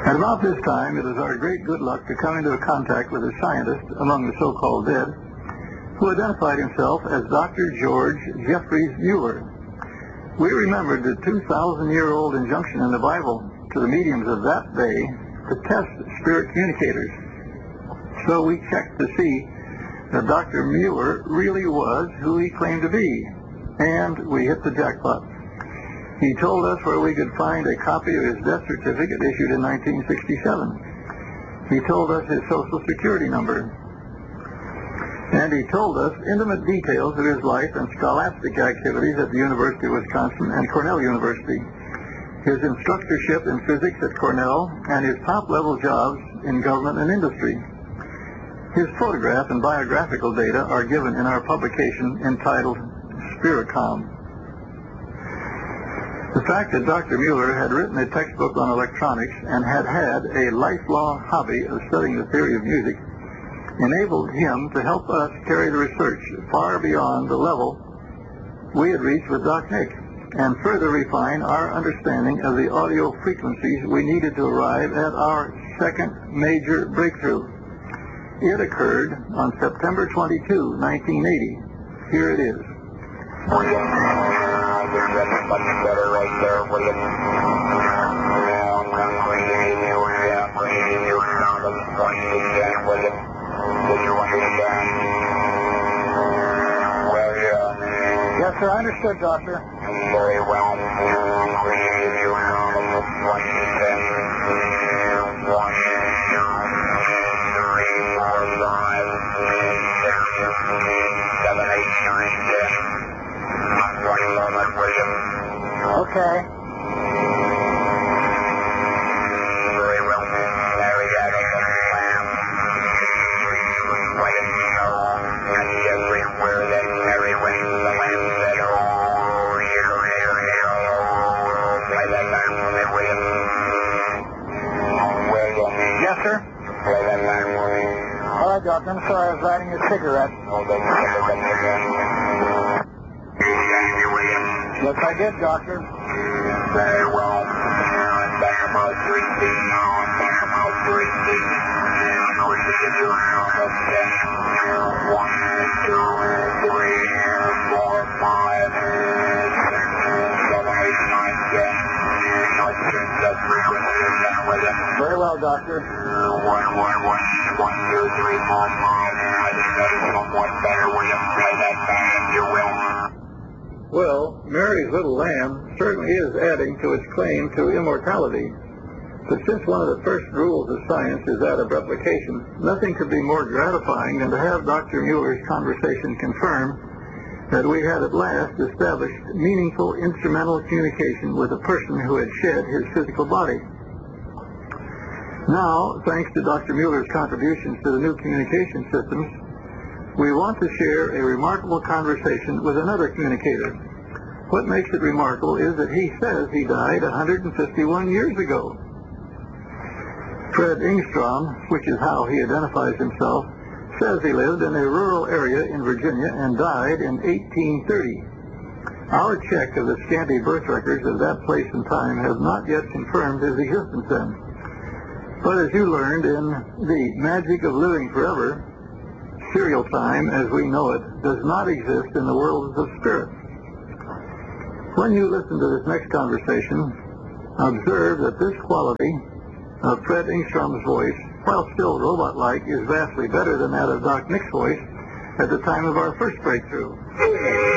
At about this time, it is our great good luck to come into contact with a scientist among the so-called dead who identified himself as Dr. George Jeffries Mueller. We remembered the 2,000-year-old injunction in the Bible to the mediums of that day to test spirit communicators. So we checked to see that Dr. Mueller really was who he claimed to be, and we hit the jackpot. He told us where we could find a copy of his death certificate issued in 1967. He told us his Social Security number. And he told us intimate details of his life and scholastic activities at the University of Wisconsin and Cornell University, his instructorship in physics at Cornell, and his top-level jobs in government and industry. His photograph and biographical data are given in our publication entitled Spiricom. The fact that Dr. Mueller had written a textbook on electronics and had had a lifelong hobby of studying the theory of music enabled him to help us carry the research far beyond the level we had reached with Doc Nick and further refine our understanding of the audio frequencies we needed to arrive at our second major breakthrough. It occurred on September 22, 1980. Here it is. Better right there, William. Yes, sir, I understood, Doctor. Very well. Okay. Very well. There we got it. And everywhere that merry wind, the land that play that line, William. William. Yes, sir. Play that line, William. All right, Doctor. I'm sorry, I was lighting a cigarette. Yes, I did, Doctor. Very well. Back about 3 feet now. Back about 3 feet. And we'll give you out of 10. 1, 2, 3, 4, 5, 6, 7, 8, 9, 10. Let's check that frequency again with it. Very well, Doctor. 1, 1, 1, 1, 2, 3, 4, 5. I think that is somewhat better. Will you play that back if you will? Well, Mary's Little Lamb certainly is adding to its claim to immortality. But since one of the first rules of science is that of replication, nothing could be more gratifying than to have Dr. Mueller's conversation confirm that we had at last established meaningful instrumental communication with a person who had shed his physical body. Now, thanks to Dr. Mueller's contributions to the new communication systems, we want to share a remarkable conversation with another communicator. What makes it remarkable is that he says he died 151 years ago. Fred Engstrom, which is how he identifies himself, says he lived in a rural area in Virginia and died in 1830. Our check of the scanty birth records of that place and time has not yet confirmed his existence then. But as you learned in The Magic of Living Forever, serial time, as we know it, does not exist in the worlds of spirit. When you listen to this next conversation, observe that this quality of Fred Engstrom's voice, while still robot-like, is vastly better than that of Doc Nick's voice at the time of our first breakthrough.